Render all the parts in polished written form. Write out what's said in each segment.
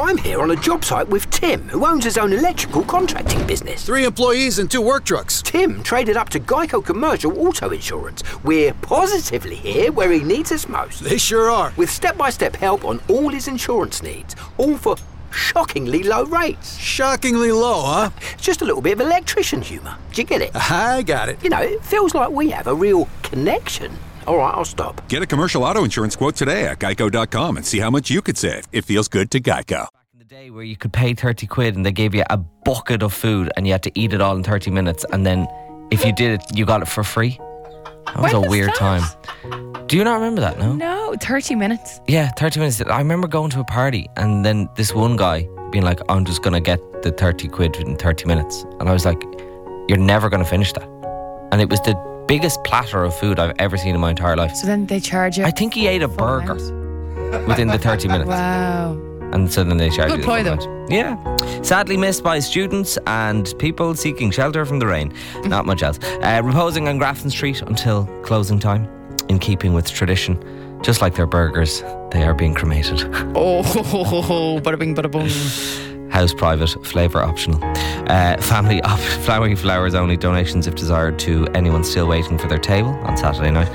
I'm here on a job site with Tim, who owns his own electrical contracting business. 3 employees and 2 work trucks. Tim traded up to Geico Commercial Auto Insurance. We're positively here where he needs us most. They sure are. With step-by-step help on all his insurance needs, all for shockingly low rates. Shockingly low, huh? It's just a little bit of electrician humour. Do you get it? I got it. You know, it feels like we have a real connection. All right, I'll stop. Get a commercial auto insurance quote today at geico.com and see how much you could save. It feels good to Geico. Back in the day where you could pay 30 quid and they gave you a bucket of food and you had to eat it all in 30 minutes, and then if you did it, you got it for free. That was When a was weird that? time. Do you not remember that, no? No, 30 minutes. Yeah, 30 minutes. I remember going to a party and then this one guy being like, I'm just going to get the 30 quid in 30 minutes. And I was like, you're never going to finish that. And it was the biggest platter of food I've ever seen in my entire life. So then they charge you. I think he ate a burger within the 30 minutes. Wow. And so then they charged Good you. ploy, though. Yeah. Sadly missed by students and people seeking shelter from the rain. Not much else. Reposing on Grafton Street until closing time, in keeping with tradition. Just like their burgers, they are being cremated. Oh, bada bing, bada boom. House private, flavour optional. Family flowers only. Donations if desired to anyone still waiting for their table on Saturday night.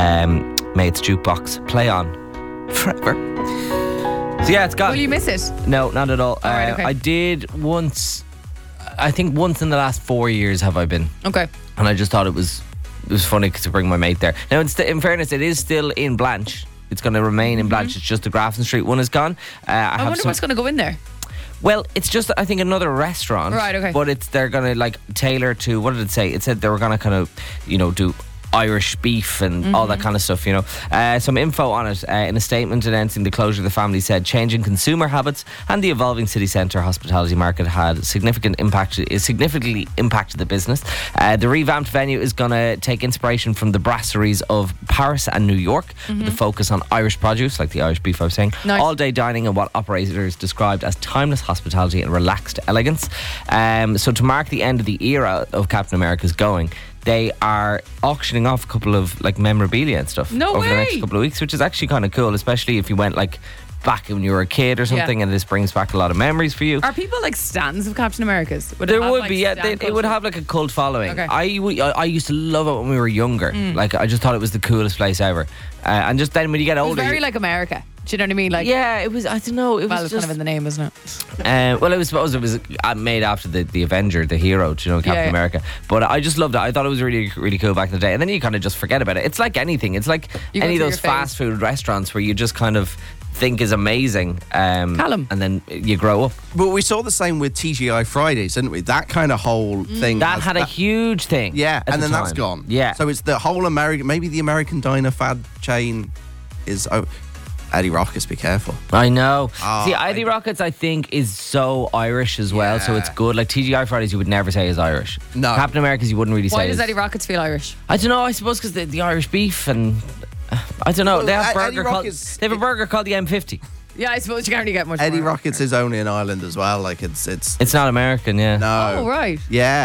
Mates jukebox play on forever. So yeah, it's gone. Will you miss it? No, not at all. Right, okay. I did once. I think once in the last 4 years have I been, Okay. and I just thought it was funny to bring my mate there. Now, in fairness, it is still in Blanche. It's going to remain in Blanche. It's just the Grafton Street one is gone. I wonder what's going to go in there. Well, it's just, I think, another restaurant. Right, okay. But they're going to tailor to, what did it say? It said they were going to kind of, do Irish beef and all that kind of stuff, Some info on it. In a statement announcing the closure, the family said changing consumer habits and the evolving city centre hospitality market had significantly impacted the business. The revamped venue is going to take inspiration from the brasseries of Paris and New York, with a focus on Irish produce, like the Irish beef I was saying. Nice. All-day dining and what operators described as timeless hospitality and relaxed elegance. So to mark the end of the era of Captain America's going, they are auctioning off a couple of memorabilia and stuff No over the way. next couple of weeks, which is actually kind of cool, especially if you went back when you were a kid or something, and this brings back a lot of memories for you. Are people stands of Captain America's? There would be, yeah. It would have a cult following. Okay. I used to love it when we were younger. I just thought it was the coolest place ever. And just then when you get It was older, very like America. Do you know what I mean? yeah, it was. I don't know. It Well, was it's kind of in the name, isn't it? well, I suppose it was made after the Avenger, the hero, Captain Yeah. America. But I just loved it. I thought it was really, really cool back in the day. And then you kind of just forget about it. It's like anything. It's like You go any of through those your phase. fast food restaurants where you just kind of think is amazing. Callum. And then you grow up. But we saw the same with TGI Fridays, didn't we? That kind of whole thing. That had a huge thing. Yeah, at and the then that's time. gone. Yeah. So it's the whole American, maybe the American diner fad chain is. Oh, Eddie Rockets, be careful. I know. Oh, See, Eddie Rockets, I think, is so Irish as well, so Yeah. it's good. Like TGI Fridays, you would never say is Irish. No. Captain America's, you wouldn't really say Why does is. Eddie Rockets feel Irish? I don't know. I suppose because the Irish beef and I don't know. Well, they have Eddie burger called. Rockets- They have a burger called the M50. Yeah, I suppose you can't really get much Eddie more. Rockets is only an island as well. It's It's not American, yeah. no. Oh, right. Yeah,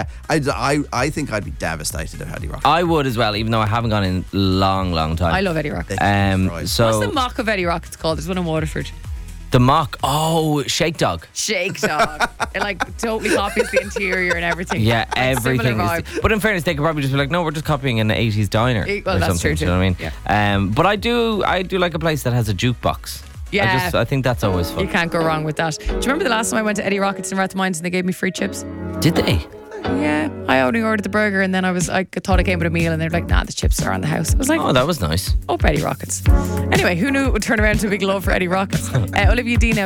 I think I'd be devastated if Eddie Rockets. I would as well, even though I haven't gone in a long, long time. I love Eddie Rockets. Right. So What's the mock of Eddie Rockets called? There's one in Waterford. the mock. Oh, Shake Dog. Shake Dog. It totally copies the interior and everything. Yeah, Like, everything similar is. vibe. But in fairness, they could probably just be like, no, we're just copying an 80s diner. Well, or that's something, true do you know too. what I mean? But I do like a place that has a jukebox. Yeah. I think that's always fun. You can't go wrong with that. Do you remember the last time I went to Eddie Rockets in Rathmines and they gave me free chips? Did they? Yeah, I only ordered the burger and then I thought I came with a meal and they're like, nah, the chips are on the house. I was like, Oh, that was nice. Eddie Rockets. Anyway, who knew it would turn around to a big love for Eddie Rockets? Olivia Dean now